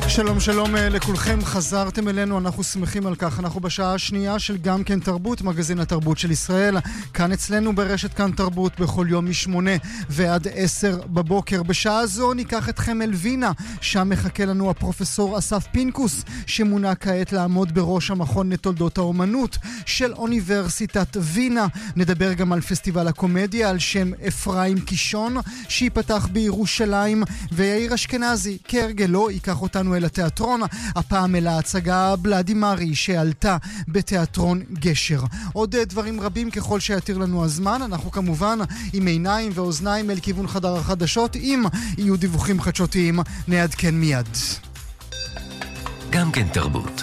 שלום שלום לכולכם, חזרתם אלינו, אנחנו שמחים על כך. אנחנו בשעה השנייה של גם כן תרבות, מגזין התרבות של ישראל, כאן אצלנו ברשת כאן תרבות, בכל יום מ8 ועד 10 בבוקר. בשעה זו ניקח אתכם אל וינה, שם מחכה לנו הפרופסור אסף פינקוס, שמונה כעת לעמוד בראש המכון לתולדות האומנות של אוניברסיטת וינה. נדבר גם על פסטיבל הקומדיה על שם אפרים קישון, שיפתח בירושלים, ויאיר אשכנזי כהרגלו ייקח אותנו אל התיאטרון, הפעם אל ההצגה בלדימרי שעלתה בתיאטרון גשר. עוד דברים רבים ככל שיתיר לנו הזמן, אנחנו כמובן עם עיניים ואוזניים אל כיוון חדר החדשות, אם יהיו דיווחים חדשותיים נעדכן מיד. גם כן תרבות.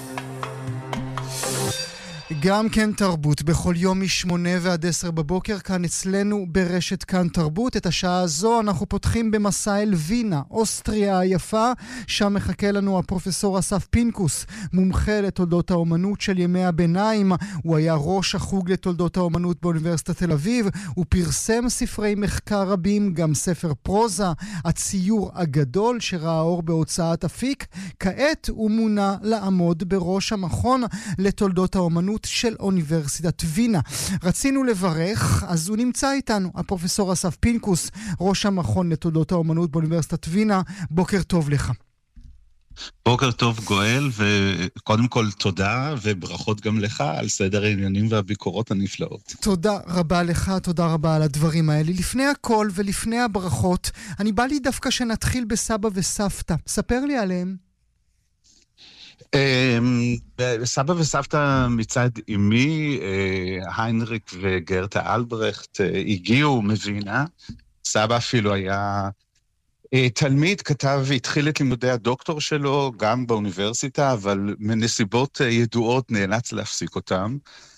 גם כן תרבות, בכל יום מ8 ועד 10 בבוקר, כאן אצלנו ברשת כאן תרבות. את השעה הזו אנחנו פותחים במסע אל וינה, אוסטריה היפה, שם מחכה לנו הפרופסור אסף פינקוס, מומחה לתולדות האומנות של ימי הביניים. הוא היה ראש החוג לתולדות האומנות באוניברסיטת תל אביב, הוא פרסם ספרי מחקר רבים, גם ספר פרוזה, הציור הגדול, שראה אור בהוצאת אפיק. כעת הוא מונה לעמוד בראש המכון לתולדות האומנות של אוניברסיטת וינה. רצינו לברך, אז הוא נמצא איתנו, הפרופסור אסף פינקוס, ראש המכון לתולדות האומנות באוניברסיטת וינה. בוקר טוב לך. בוקר טוב גואל, וקודם כל תודה וברכות גם לך על סדר העניינים והביקורות הנפלאות. תודה רבה לך, תודה רבה על הדברים האלה. לפני הכל ולפני הברכות, אני בא לי דווקא שנתחיל בסבא וסבתא. ספר לי עליהם. סבא וסבתא מצד אמי, היינריק וגרטה אלברכט, הגיעו מווינה. סבא אפילו היה תלמיד, כתב והתחיל את לימודי הדוקטור שלו גם באוניברסיטה, אבל מנסיבות ידועות נאלץ להפסיק אותם.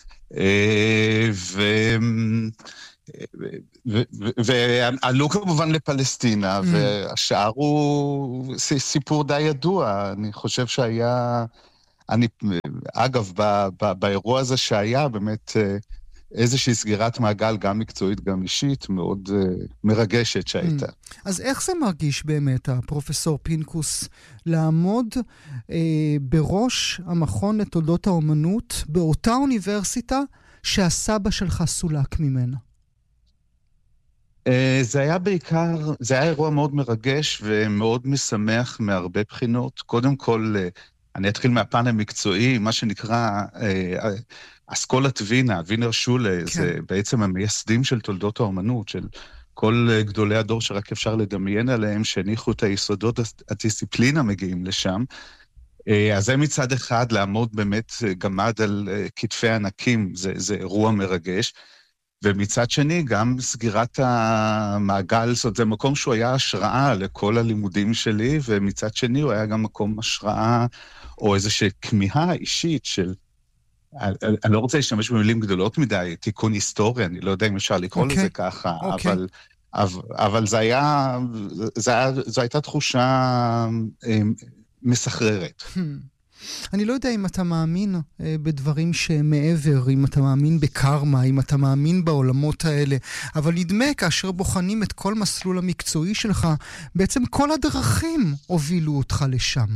ועלו כמובן לפלסטינה, והשאר הוא סיפור די ידוע. אני חושב שהיה, אגב, באירוע הזה שהיה באמת איזושהי סגירת מעגל, גם מקצועית, גם אישית, מאוד מרגשת שהייתה. אז איך זה מרגיש באמת, הפרופסור פינקוס, לעמוד בראש המכון לתולדות האומנות, באותה אוניברסיטה שהסבא שלך סולק ממנה? זה היה בעיקר, זה היה אירוע מאוד מרגש ומאוד משמח מהרבה בחינות. קודם כל, אני אתחיל מהפן המקצועי, מה שנקרא אסכולת וינה, וינר שולה, כן. זה בעצם המייסדים של תולדות האומנות, של כל גדולי הדור שרק אפשר לדמיין עליהם, שהניחו את היסודות הדיסציפלינה מגיעים לשם. אז זה מצד אחד לעמוד באמת גמד על כתפי ענקים, זה אירוע מרגש. ומצד שני, גם סגירת המעגל, זאת אומרת, זה מקום שהוא היה השראה לכל הלימודים שלי, ומצד שני הוא היה גם מקום השראה, או איזושהי כמיהה אישית של, אני לא רוצה להשתמש במילים גדולות מדי, תיקון היסטורי, אני לא יודע אם אפשר לקרוא לזה ככה, אבל זו הייתה תחושה מסחררת. אני לא יודע אם אתה מאמין בדברים שמעבר, אם אתה מאמין בקרמה, אם אתה מאמין בעולמות האלה, אבל נדמה כאשר בוחנים את כל מסלול המקצועי שלך, בעצם כל הדרכים הובילו אותך לשם.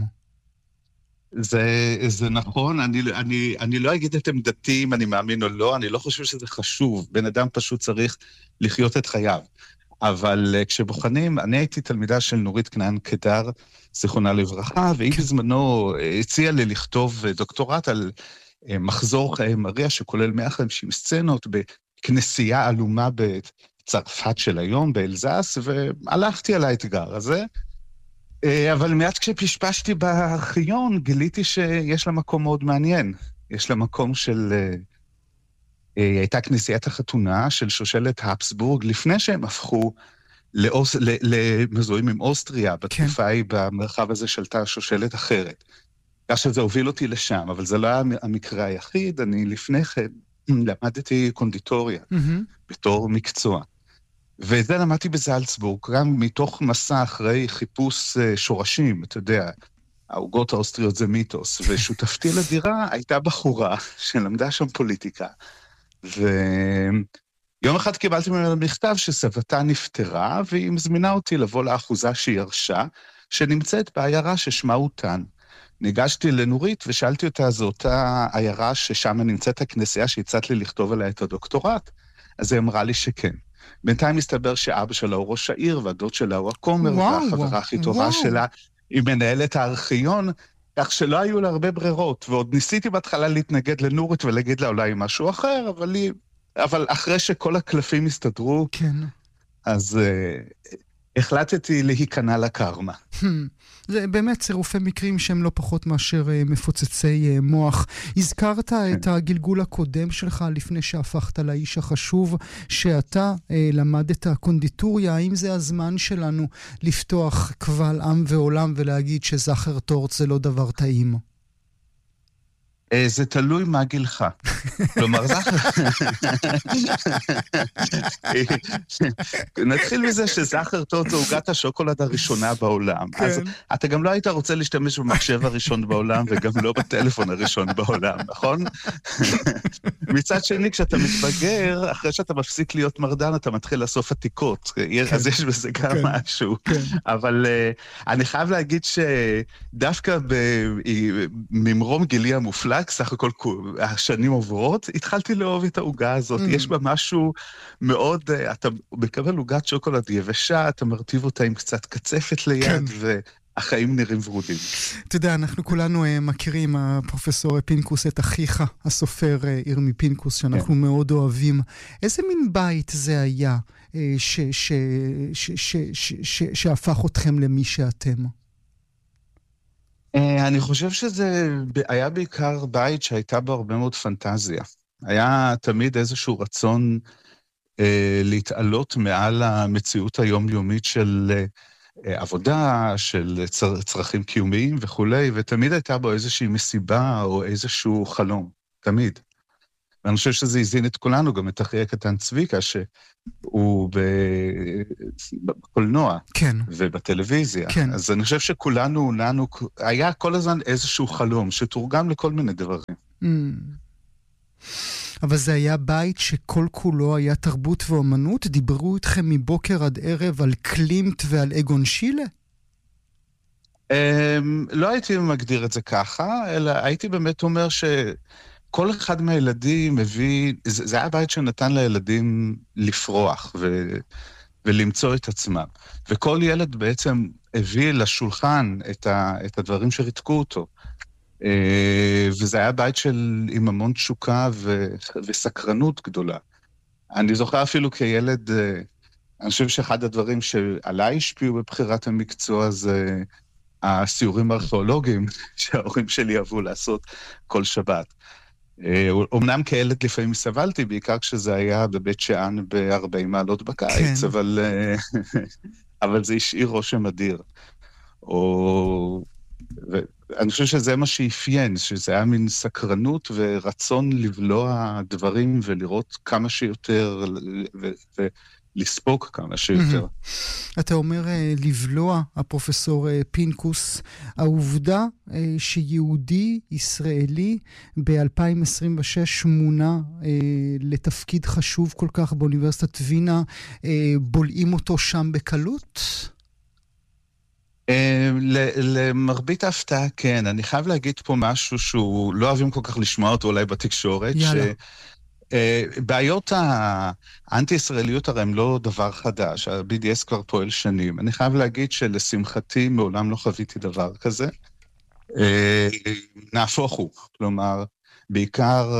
זה נכון, אני לא אגיד את עמדתי אם אני מאמין או לא, אני לא חושב שזה חשוב, בן אדם פשוט צריך לחיות את חייו. אבל כשבוחנים, אני הייתי תלמידה של נורית כנען קדר, זיכרונה לברכה, והיא בזמנו הציעה לי לכתוב דוקטורט על מחזור חיי מריה, שכולל 150 סצנות בכנסייה אלומה בצרפת של היום, באלזס, והלכתי על האתגר הזה. אבל מיד כשפשפשתי בארכיון, גיליתי שיש לה מקום מאוד מעניין. יש לה מקום של הייתה כנסיית החתונה של שושלת הפסבורג, לפני שהם הפכו למזוהים עם אוסטריה, בתקופה היא במרחב הזה שלטה שושלת אחרת. כך שזה הוביל אותי לשם, אבל זה לא היה המקרה היחיד, אני לפני כן למדתי קונדיטוריה, בתור מקצוע. ואת זה למדתי בזלצבורג, גם מתוך מסע אחרי חיפוש שורשים, אתה יודע, העוגות האוסטריות זה מיתוס, ושותפתי לדירה הייתה בחורה שלמדה שם פוליטיקה, ויום אחד קיבלתי ממנה מכתב שסבתה נפטרה, והיא מזמינה אותי לבוא לאחוזה שהיא ירשה, שנמצאת בעיירה ששמה אותן. ניגשתי לנורית ושאלתי אותה, זו אותה עיירה ששם נמצאת הכנסייה שהצעת לי לכתוב עליה את הדוקטורט? אז היא אמרה לי שכן. בינתיים מסתבר שאבא שלה הוא ראש העיר, והדוד שלה הוא הכומר, והחברה הכי טובה שלה היא מנהלת הארכיון, כך שלא היו לה הרבה ברירות, ועוד ניסיתי בהתחלה להתנגד לנורית ולהגיד לה אולי משהו אחר, אבל אחרי שכל הקלפים הסתדרו, כן. אז החלטתי להיכנע לקרמה. זה באמת צירופי מקרים שהם לא פחות מאשר מפוצצי מוח. הזכרת את הגלגול הקודם שלך לפני שהפכת לאיש החשוב, שאתה למדת קונדיטוריה. האם זה הזמן שלנו לפתוח קבל עם ועולם ולהגיד שזכר טורט זה לא דבר טעים? זה תלוי מה גילך. כלומר, נתחיל מזה שזכר טורט זו עוגת השוקולד הראשונה בעולם. אז אתה גם לא היית רוצה להשתמש במחשב הראשון בעולם, וגם לא בטלפון הראשון בעולם, נכון? מצד שני, כשאתה מתבגר, אחרי שאתה מפסיק להיות מרדן, אתה מתחיל לאסוף עתיקות. אז יש בזה גם משהו. אבל אני חייב להגיד שדווקא ממרום גילי המופלג, סך הכל השנים עוברות, התחלתי לאהוב את העוגה הזאת. יש בה משהו מאוד, אתה מקבל עוגת שוקולד יבשה, אתה מרטיב אותה עם קצת קצפת ליד, והחיים נראים ורודים. אתה יודע, אנחנו כולנו מכירים, הפרופסור פינקוס, את אחיך, הסופר ירמי פינקוס, שאנחנו מאוד אוהבים. איזה מין בית זה היה שהפך אתכם למי שאתם? אני חושב שזה היה בעיקר בית שהייתה בו הרבה מאוד פנטזיה. היה תמיד איזשהו רצון להתעלות מעל המציאות היומיומית של עבודה, של צרכים קיומיים וכולי, ותמיד הייתה בו איזושהי מסיבה או איזשהו חלום, תמיד. ואני חושב שזה הזין את כולנו, גם את אחי הקטן צביקה, שהוא בקולנוע, כן. ובטלוויזיה. כן. אז אני חושב שכולנו, לנו, היה כל הזמן איזשהו חלום, שתורגם לכל מיני דברים. אבל זה היה בית שכל כולו היה תרבות ואומנות? דיברו איתכם מבוקר עד ערב על קלימט ועל אגון שילה? לא הייתי מגדיר את זה ככה, אלא הייתי באמת אומר כל אחד מהילדים הביא, זה היה בית שנתן לילדים לפרוח ולמצוא את עצמם. וכל ילד בעצם הביא לשולחן את הדברים שריתקו אותו. וזה היה בית עם המון תשוקה וסקרנות גדולה. אני זוכר אפילו כילד, אני חושב שאחד הדברים שעליי השפיעו בבחירת המקצוע זה הסיורים הארכיאולוגיים שההורים שלי אהבו לעשות כל שבת. אמנם כילד לפעמים סבלתי, בעיקר כשזה היה בבית שאן ב-40 מעלות בקיץ, אבל זה השאיר רושם אדיר. אני חושב שזה מה שאפיין, שזה היה מין סקרנות ורצון לבלוע דברים ולראות כמה שיותר ולספוק כמה שיותר. אתה אומר לבלוע, הפרופסור פינקוס, העובדה שיהודי ישראלי ב-2026 מונה לתפקיד חשוב כל כך באוניברסיטת וינה, בולעים אותו שם בקלות? למרבית ההפתעה, כן. אני חייב להגיד פה משהו שהוא לא אוהבים כל כך לשמוע אותו אולי בתקשורת, בעיות האנטי-ישראליות הרי הם לא דבר חדש, ה-BDS כבר פועל שנים. אני חייב להגיד שלשמחתי מעולם לא חוויתי דבר כזה. נהפוך הוא, כלומר, בעיקר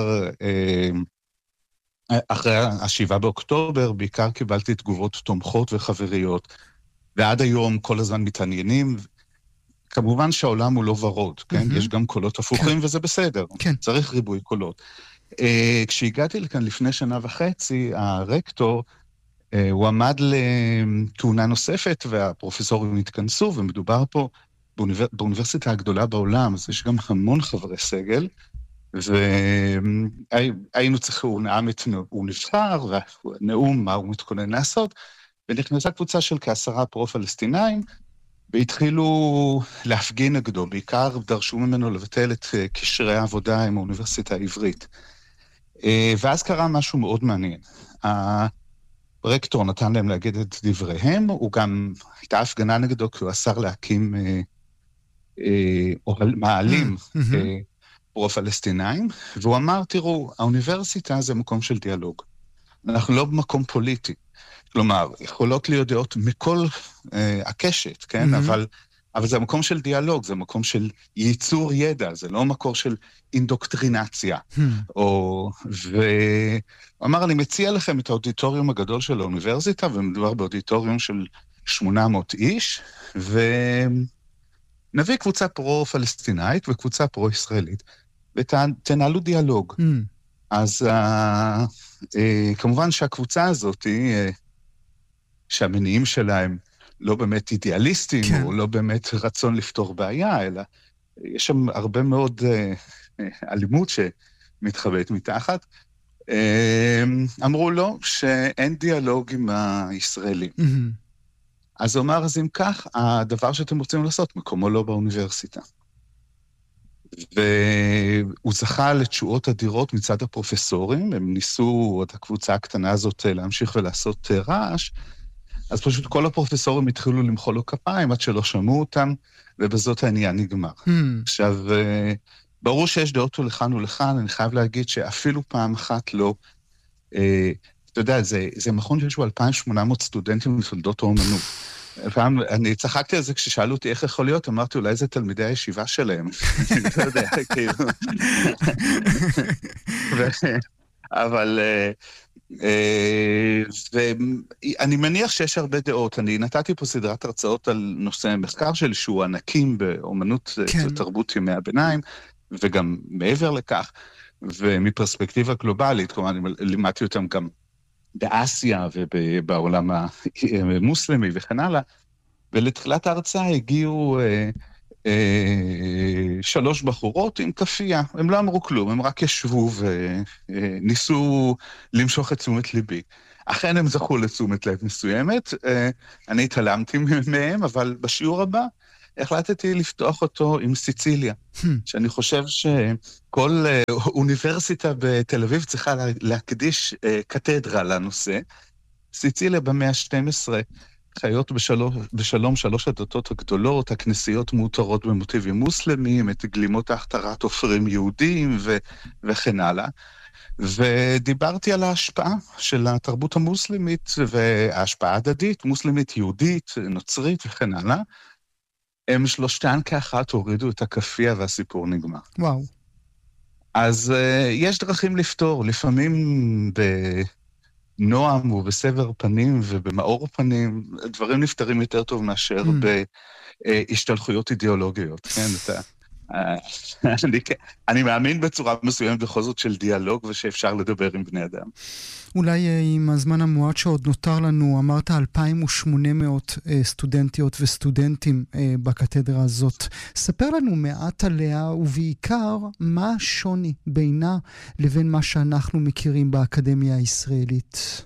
אחרי ה-7 באוקטובר, בעיקר קיבלתי תגובות תומכות וחבריות, ועד היום כל הזמן מתעניינים. כמובן שהעולם הוא לא ורוד, כן? יש גם קולות הפוכים וזה בסדר. צריך ריבוי קולות. כשהגעתי לכאן לפני 1.5 שנה, הרקטור, הוא עמד לכהונה נוספת, והפרופסורים התכנסו, ומדובר פה באוניברסיטה הגדולה בעולם, אז יש גם המון חברי סגל, והיינו צריכים, הוא נבחר, והנאום מה הוא מתכונן לעשות, ונכנסה קבוצה של כ10 פרו-פלסטינאים, והתחילו להפגין נגדו, בעיקר דרשו ממנו לבטל את קשרי העבודה עם האוניברסיטה העברית. ואז קרה משהו מאוד מעניין. הרקטור נתן להם להגיד את דבריהם, הוא גם, הייתה הפגנה נגדו, כי הוא אסר להקים מעלים פרו-פלסטינאים, והוא אמר, תראו, האוניברסיטה זה מקום של דיאלוג. אנחנו לא במקום פוליטי. כלומר, יכולות להיות דעות מכל הקשת, כן? אבל זה המקום של דיאלוג, זה מקום של ייצור ידע, זה לא מקום של אינדוקטרינציה. והוא אמר, אני מציע לכם את האודיטוריום הגדול של האוניברסיטה, ומדובר באודיטוריום של 800 איש, ונביא קבוצה פרו-פלסטינאית וקבוצה פרו-ישראלית, ותנהלו דיאלוג. אז כמובן שהקבוצה הזאת, שהמניעים שלהם לא באמת אידיאליסטים, כן. או לא באמת רצון לפתור בעיה, אלא יש שם הרבה מאוד אלימות שמתחבאת מתחת, אמרו לו שאין דיאלוג עם הישראלים. אז הוא אמר, אז אם כך, הדבר שאתם רוצים לעשות, מקומו לא באוניברסיטה. והוא זכה לתשואות אדירות מצד הפרופסורים, הם ניסו את הקבוצה הקטנה הזאת להמשיך ולעשות רעש, אז פשוט כל הפרופסורים התחילו למחוא לו כפיים עד שלא שמעו אותם, ובזאת העניין נגמר. עכשיו, ברור שיש דעות לכאן ולכאן, אני חייב להגיד שאפילו פעם אחת לא, אתה יודע, זה מכון שיש בו 2,800 סטודנטים לתולדות האומנות. פעם, אני צחקתי על זה כששאלו אותי איך יכול להיות, אמרתי אולי זה תלמידי הישיבה שלהם. אני לא יודע, כאילו. אבל ואני מניח שיש הרבה דעות. אני נתתי פה סדרת הרצאות על נושא מחקר שלי, שהוא ענקים באומנות ותרבות ימי הביניים, וגם מעבר לכך, ומפרספקטיבה גלובלית, כלומר, אני לימדתי אותם גם באסיה ובעולם המוסלמי וכן הלאה, ולתחילת ההרצאה הגיעו 3 בחורות עם כפייה. הם לא אמרו כלום, הם רק ישבו וניסו למשוך את תשומת ליבי. אכן הם זכו לתשומת לב מסוימת, אני התעלמתי מהם, אבל בשיעור הבא החלטתי לפתוח אותו עם סיציליה, שאני חושב שכל אוניברסיטה בתל אביב צריכה להקדיש קתדרה לנושא. סיציליה במאה ה-12 חיות בשלום 3 הדתות הגדולות, הכנסיות מאותרות במוטיבים מוסלמים, את גלימות ההכתרת עופרים יהודים וכן הלאה. ודיברתי על ההשפעה של התרבות המוסלמית, וההשפעה הדדית, מוסלמית, יהודית, נוצרית וכן הלאה. הם שלושתן כאחת הורידו את הכפייה והסיפור נגמר. וואו. אז יש דרכים לפתור, לפעמים בנועם ובסבר פנים ובמאור פנים, דברים נפתרים יותר טוב מאשר בהשתלחויות אידיאולוגיות. כן, אני מאמין בצורה מסוימת בכל זאת של דיאלוג ושאפשר לדבר עם בני אדם. אולי עם הזמן המועט שעוד נותר לנו, אמרת 2,800 סטודנטיות וסטודנטים בקתדרה הזאת. ספר לנו מעט עליה, ובעיקר מה השוני בינה לבין מה שאנחנו מכירים באקדמיה הישראלית.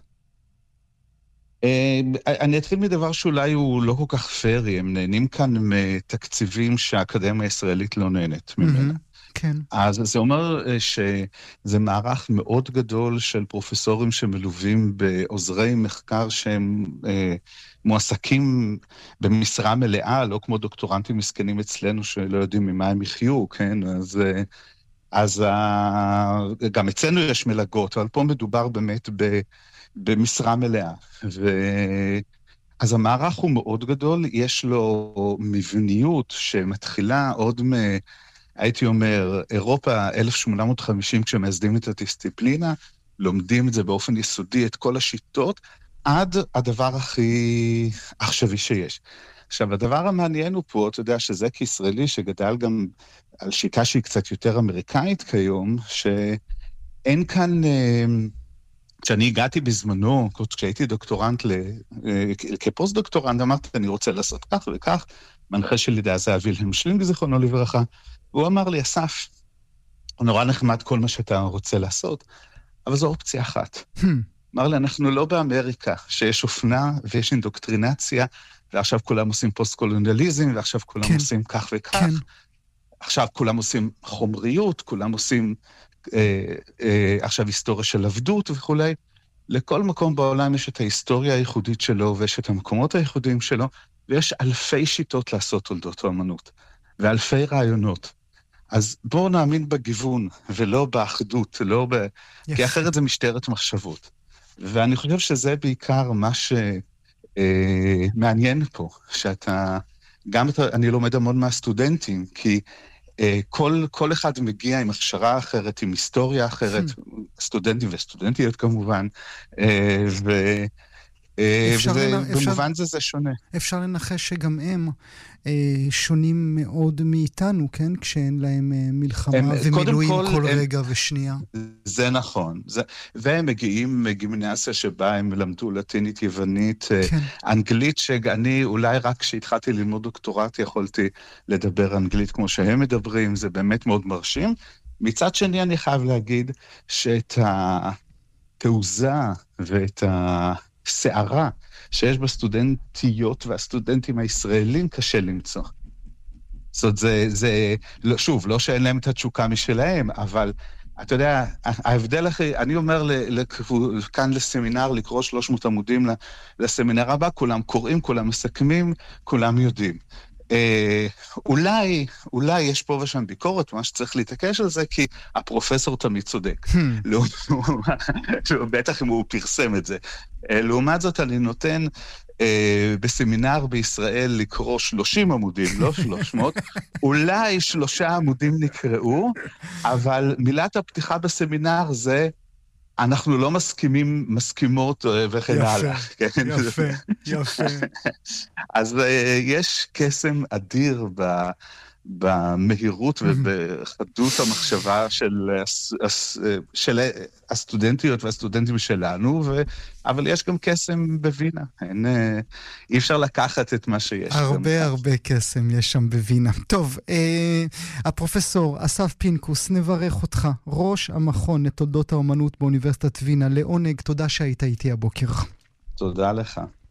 אני אתחיל מדבר שאולי הוא לא כל כך פרי, הם נהנים כאן מתקציבים שהאקדמיה הישראלית לא נהנית ממנה. כן. אז זה אומר שזה מערך מאוד גדול של פרופסורים שמלווים בעוזרי מחקר שהם מועסקים במשרה מלאה, לא כמו דוקטורנטים מסכנים אצלנו שלא יודעים ממה הם יחיו, כן? אז גם אצלנו יש מלגות, אבל פה מדובר באמת במשרה מלאה. אז המערך הוא מאוד גדול, יש לו מבניות שמתחילה עוד הייתי אומר, אירופה 1850, כשמייסדים את הדיסציפלינה, לומדים את זה באופן יסודי, את כל השיטות, עד הדבר הכי עכשווי שיש. עכשיו, הדבר המעניין הוא פה, אתה יודע, שזה כישראלי שגדל גם על שיטה שהיא קצת יותר אמריקאית כיום, שאין כאן, כשאני הגעתי בזמנו, כשהייתי דוקטורנט, כפוסט דוקטורנט, אמרתי, אני רוצה לעשות כך וכך, מנחה שלי דעה זה וילהלם שלינג, זיכרונו לברכה, הוא אמר לי, אסף, נורא נחמד כל מה שאתה רוצה לעשות, אבל זו אופציה אחת. אמר לי, אנחנו לא באמריקה, שיש אופנה ויש אינדוקטרינציה, ועכשיו כולם עושים פוסט-קולוניאליזם, ועכשיו כולם עושים כך וכך, עכשיו כולם עושים חומריות, כולם עושים עכשיו היסטוריה של עבדות וכו'. לכל מקום בעולם יש את ההיסטוריה הייחודית שלו, ויש את המקומות הייחודיים שלו, ויש אלפי שיטות לעשות תולדות האמנות, ואלפי רעיונות. אז בואו נאמין בגיוון, ולא באחדות, כי אחרת זה משטרת מחשבות. ואני חושב שזה בעיקר מה שמעניין פה, אני לומד המון מהסטודנטים, כי כל אחד מגיע עם הכשרה אחרת, עם היסטוריה אחרת, סטודנטים וסטודנטיות כמובן, במובן זה שונה. אפשר לנחש שגם הם שונים מאוד מאיתנו, כן? כשאין להם מלחמה ומילואים כל רגע ושנייה. זה נכון. והם מגיעים מגימנסיה שבה הם למדו לטינית, יוונית, אנגלית, שאני אולי רק כשהתחלתי ללמוד דוקטורט יכולתי לדבר אנגלית כמו שהם מדברים, זה באמת מאוד מרשים. מצד שני אני חייב להגיד שאת התעוזה ואת שערה שיש בסטודנטיות והסטודנטים הישראלים קשה למצוא. זאת אומרת, שוב, לא שאין להם את התשוקה משלהם, אבל אתה יודע, ההבדל הכי, אני אומר כאן לסמינר, לקרוא 300 עמודים לסמינר הבא, כולם קוראים, כולם מסכמים, כולם יודעים. אולי יש פה ושם ביקורת, מה שצריך להתעקש על זה, כי הפרופסור תמיד צודק. בטח אם הוא פרסם את זה. לעומת זאת, אני נותן בסמינר בישראל לקרוא 30 עמודים, לא 300, אולי 3 עמודים נקראו, אבל מילת הפתיחה בסמינר זה אנחנו לא מסכימות וכן הלאה. יפה. אז יש קסם אדיר במהירות ובחדות המחשבה של הסטודנטיות והסטודנטים שלנו, אבל יש גם קסם בווינה. אי אפשר לקחת את מה שיש. הרבה קסם יש שם בווינה. טוב, הפרופסור אסף פינקוס, נברך אותך, ראש המכון לתולדות האומנות באוניברסיטת וינה, לעונג, תודה שהיית איתי הבוקר. תודה לך.